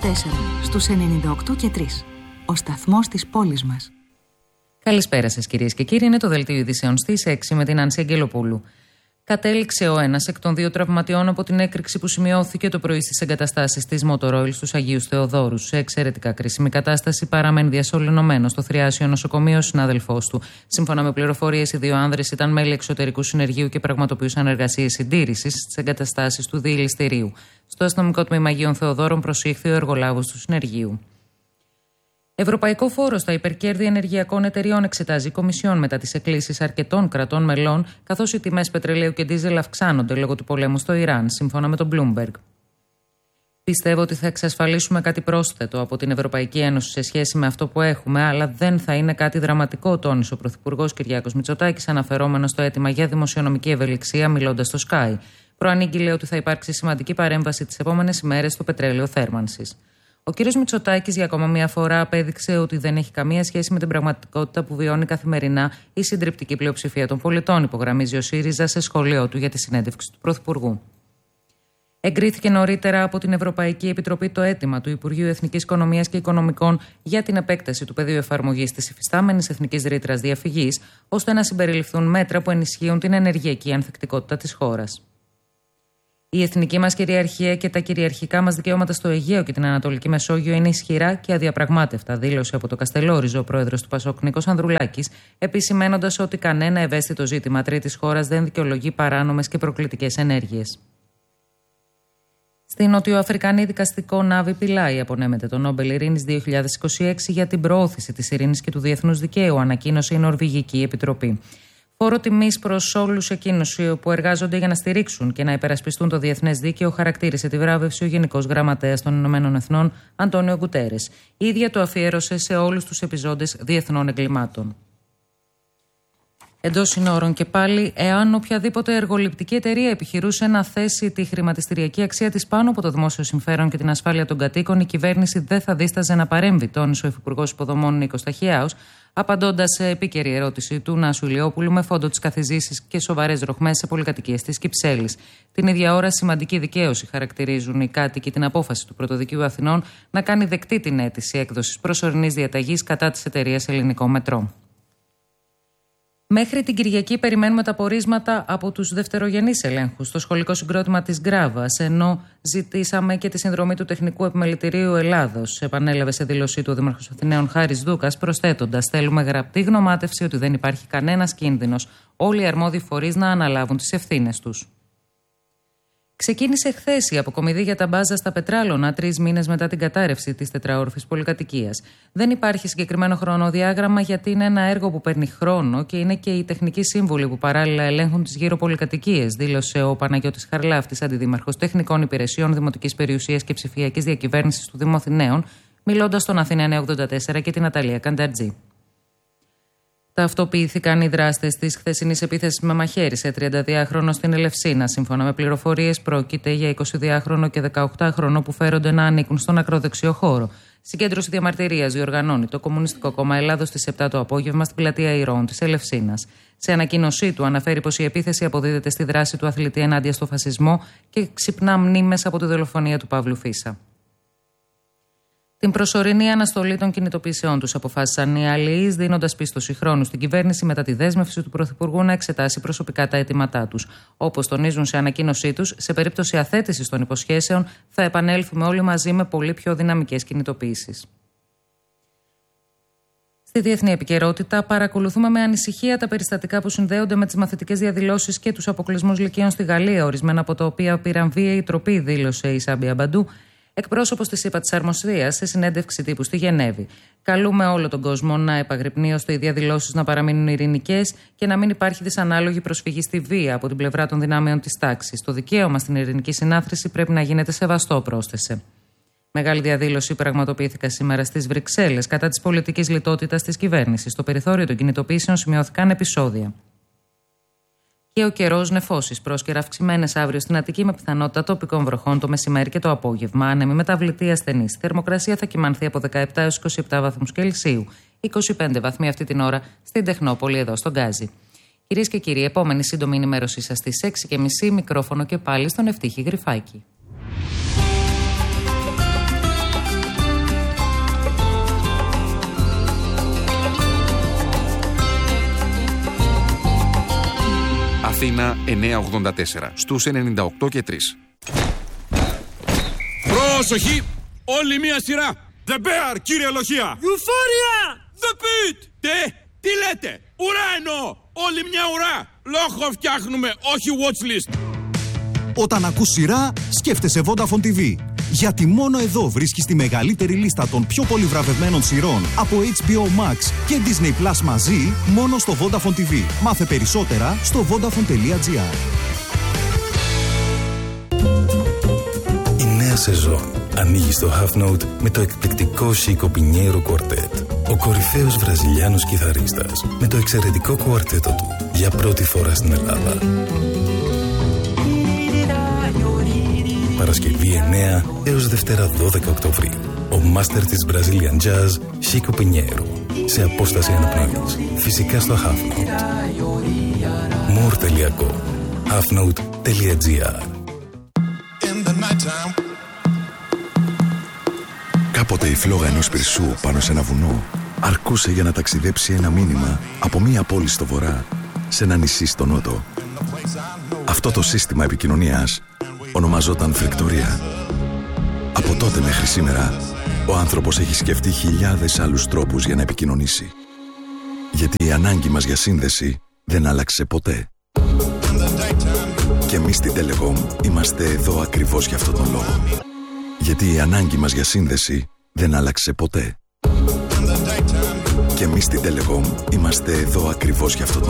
στους 98 και 3. Ο σταθμός της πόλης μας. Καλησπέρα σας κυρίες και κύριοι, είναι το Δελτίο Ειδήσεων στις 6 με την Άνση Αγγελοπούλου. Κατέληξε ο ένας εκ των δύο τραυματιών από την έκρηξη που σημειώθηκε το πρωί στις εγκαταστάσεις της Motor Oil στους Αγίους Θεοδόρους. Σε εξαιρετικά κρίσιμη κατάσταση παραμένει διασωληνωμένος στο Θριάσιο νοσοκομείο ο συνάδελφός του. Σύμφωνα με πληροφορίες, οι δύο άνδρες ήταν μέλη εξωτερικού συνεργείου και πραγματοποιούσαν εργασίες συντήρησης στις εγκαταστάσεις του διελιστηρίου. Στο αστυνομικό τμήμα Αγίων Θεοδόρων προσήχθη ο εργολάβος του συνεργείου. Ευρωπαϊκό φόρο στα υπερκέρδη ενεργειακών εταιριών εξετάζει η Κομισιόν μετά τις εκκλήσεις αρκετών κρατών μελών, καθώς οι τιμές πετρελαίου και ντίζελ αυξάνονται λόγω του πολέμου στο Ιράν, σύμφωνα με τον Bloomberg. Πιστεύω ότι θα εξασφαλίσουμε κάτι πρόσθετο από την Ευρωπαϊκή Ένωση σε σχέση με αυτό που έχουμε, αλλά δεν θα είναι κάτι δραματικό, τόνισε ο Πρωθυπουργός Κυριάκος Μητσοτάκης, αναφερόμενος στο αίτημα για δημοσιονομική ευελιξία, μιλώντας στο Sky. Προανήγγειλε ότι θα υπάρξει σημαντική παρέμβαση τις επόμενες ημέρες στο πετρέλαιο θέρμανσης. Ο κ. Μητσοτάκης για ακόμα μια φορά απέδειξε ότι δεν έχει καμία σχέση με την πραγματικότητα που βιώνει καθημερινά η συντριπτική πλειοψηφία των πολιτών, υπογραμμίζει ο ΣΥΡΙΖΑ σε σχόλιο του για τη συνέντευξη του Πρωθυπουργού. Εγκρίθηκε νωρίτερα από την Ευρωπαϊκή Επιτροπή το αίτημα του Υπουργείου Εθνικής Οικονομίας και Οικονομικών για την επέκταση του πεδίου εφαρμογής της υφιστάμενης εθνικής ρήτρας διαφυγής, ώστε να συμπεριληφθούν μέτρα που ενισχύουν την ενεργειακή ανθεκτικότητα της χώρας. Η εθνική μας κυριαρχία και τα κυριαρχικά μας δικαιώματα στο Αιγαίο και την Ανατολική Μεσόγειο είναι ισχυρά και αδιαπραγμάτευτα, δήλωσε από το Καστελόριζο ο πρόεδρος του ΠΑΣΟΚ Νίκος Ανδρουλάκης, επισημαίνοντας ότι κανένα ευαίσθητο ζήτημα τρίτης χώρας δεν δικαιολογεί παράνομες και προκλητικές ενέργειες. Στην Νοτιοαφρικανή δικαστικό Νάβι Πιλάι απονέμεται το Νόμπελ Ειρήνης 2026 για την προώθηση της ειρήνης και του διεθνούς δικαίου, ανακοίνωσε η Νορβηγική Επιτροπή. Φόρο τιμής προς όλους εκείνους που εργάζονται για να στηρίξουν και να υπερασπιστούν το διεθνές δίκαιο, χαρακτήρισε τη βράβευση ο Γενικός Γραμματέας των Ηνωμένων Εθνών, Αντώνιο Γκουτέρες. Η ίδια το αφιέρωσε σε όλους τους επιζώντες διεθνών εγκλημάτων. Εντός συνόρων και πάλι, εάν οποιαδήποτε εργοληπτική εταιρεία επιχειρούσε να θέσει τη χρηματιστηριακή αξία της πάνω από το δημόσιο συμφέρον και την ασφάλεια των κατοίκων, η κυβέρνηση δεν θα δίσταζε να παρέμβει, τόνισε ο Υφυπουργός Υποδομών Νίκος Ταχιάος, απαντώντας σε επίκαιρη ερώτηση του Νάσου Ηλιόπουλου με φόντο τις καθιζήσεις και σοβαρές ροχμές σε πολυκατοικίες της Κυψέλης. Την ίδια ώρα, σημαντική δικαίωση χαρακτηρίζουν οι κάτοικοι την απόφαση του Πρωτοδικείου Αθηνών να κάνει δεκτή την αίτηση έκδοσης προσωρινής διαταγής κατά της εταιρείας Ελληνικό Μετρό. Μέχρι την Κυριακή περιμένουμε τα πορίσματα από τους δευτερογενείς ελέγχους στο σχολικό συγκρότημα της Γκράβας, ενώ ζητήσαμε και τη συνδρομή του Τεχνικού Επιμελητηρίου Ελλάδος. Επανέλαβε σε δήλωσή του ο Δήμαρχος Αθηναίων Χάρης Δούκας, προσθέτοντας: θέλουμε γραπτή γνωμάτευση ότι δεν υπάρχει κανένας κίνδυνος. Όλοι οι αρμόδιοι φορείς να αναλάβουν τις ευθύνες τους. Ξεκίνησε χθες η αποκομιδή για τα μπάζα στα Πετράλωνα, 3 μήνες μετά την κατάρρευση της τετραόροφης πολυκατοικίας. Δεν υπάρχει συγκεκριμένο χρονοδιάγραμμα, γιατί είναι ένα έργο που παίρνει χρόνο και είναι και οι τεχνικοί σύμβουλοι που παράλληλα ελέγχουν τις γύρω πολυκατοικίες, δήλωσε ο Παναγιώτης Χαρλάφτης, Αντιδήμαρχος Τεχνικών Υπηρεσιών Δημοτικής Περιουσίας και Ψηφιακής Διακυβέρνησης του Δήμου Αθηναίων, μιλώντας στον Αθήνα 984 και την Αταλία Κανταρτζή. Ταυτοποιήθηκαν οι δράστες της χθεσινής επίθεσης με μαχαίρι σε 32χρονο στην Ελευσίνα. Σύμφωνα με πληροφορίες, πρόκειται για 22χρονο και 18χρονο που φέρονται να ανήκουν στον ακροδεξιό χώρο. Συγκέντρωση διαμαρτυρίας διοργανώνει το Κομμουνιστικό Κόμμα Ελλάδος στις 7 το απόγευμα στην πλατεία Ηρώων της Ελευσίνας. Σε ανακοίνωσή του, αναφέρει πως η επίθεση αποδίδεται στη δράση του αθλητή ενάντια στο φασισμό και ξυπνά μνήμες από τη δολοφονία του Παύλου Φίσα. Την προσωρινή αναστολή των κινητοποιήσεών τους αποφάσισαν οι αλληλείς, δίνοντας πίστοση χρόνου στην κυβέρνηση μετά τη δέσμευση του Πρωθυπουργού να εξετάσει προσωπικά τα αιτήματά τους. Όπως τονίζουν σε ανακοίνωσή τους, σε περίπτωση αθέτησης των υποσχέσεων θα επανέλθουμε όλοι μαζί με πολύ πιο δυναμικές κινητοποιήσεις. Στη διεθνή επικαιρότητα, παρακολουθούμε με ανησυχία τα περιστατικά που συνδέονται με τις μαθητικές διαδηλώσεις και τους αποκλεισμούς λυκείων στη Γαλλία, ορισμένα από τα οποία πήραν βίαιη τροπή, δήλωσε η Σάμπια Μπαντού, εκπρόσωπος της ΥΠΑ-της-Αρμοστίας, σε συνέντευξη τύπου στη Γενέβη. Καλούμε όλο τον κόσμο να επαγρυπνεί ώστε οι διαδηλώσεις να παραμείνουν ειρηνικές και να μην υπάρχει δυσανάλογη προσφυγή στη βία από την πλευρά των δυνάμεων της τάξης. Το δικαίωμα στην ειρηνική συνάθρηση πρέπει να γίνεται σεβαστό, πρόσθεσε. Μεγάλη διαδήλωση πραγματοποιήθηκαν σήμερα στις Βρυξέλλες κατά της πολιτικής λιτότητας της κυβέρνησης. Στο περιθώριο των κινητοποιήσεων σημειώθηκαν επεισόδια. Και ο καιρός, νεφώσεις πρόσκαιρα αυξημένες αύριο στην Αττική με πιθανότητα τοπικών βροχών το μεσημέρι και το απόγευμα. Άνεμη μεταβλητή ασθενής. Η θερμοκρασία θα κυμανθεί από 17 έως 27 βαθμούς Κελσίου. 25 βαθμοί αυτή την ώρα στην Τεχνόπολη, εδώ στον Γκάζι. Κυρίες και κύριοι, επόμενη σύντομη ενημέρωσή σας στις 6:30, μικρόφωνο και πάλι στον Ευτύχη Γρυφάκη. Αθήνα 984 στους 98 και 3. Πρόσοχη! Όλη μία σειρά! The Bear, κύριε Λοχεία! Euphoria! The Pit! Τι λέτε! Ουρά εννοώ! Όλη μια ουρά! Λόγο φτιάχνουμε, όχι watchlist! Όταν ακούς σειρά, σκέφτεσαι Vodafone TV. Γιατί μόνο εδώ βρίσκεις τη μεγαλύτερη λίστα των πιο πολυβραβευμένων σειρών από HBO Max και Disney Plus μαζί, μόνο στο Vodafone TV. Μάθε περισσότερα στο vodafone.gr. Η νέα σεζόν ανοίγει στο Half Note με το εκπληκτικό Chico Pinheiro Quartet. Ο κορυφαίος Βραζιλιάνος κιθαρίστας με το εξαιρετικό κουαρτέτο του για πρώτη φορά στην Ελλάδα. Παρασκευή 9 έως Δευτέρα 12 Οκτωβρίου. Ο μάστερ της Brazilian Jazz, Chico Pinheiro. Σε απόσταση αναπνοής. Φυσικά στο Half Note. More.com halfnote.gr. Κάποτε η φλόγα ενός πυρσού πάνω σε ένα βουνό αρκούσε για να ταξιδέψει ένα μήνυμα από μία πόλη στο βορρά σε ένα νησί στο νότο. Αυτό το σύστημα επικοινωνίας ονομαζόταν φρικτορία. Από τότε μέχρι σήμερα, ο άνθρωπος έχει σκεφτεί χιλιάδες άλλους τρόπους για να επικοινωνήσει. Γιατί η ανάγκη μας για σύνδεση δεν άλλαξε ποτέ. Και εμείς στην Telecom είμαστε εδώ ακριβώς για αυτόν τον λόγο. Γιατί η ανάγκη μας για σύνδεση δεν άλλαξε ποτέ. Και εμείς στην Telecom είμαστε εδώ ακριβώς για αυτόν τον λόγο.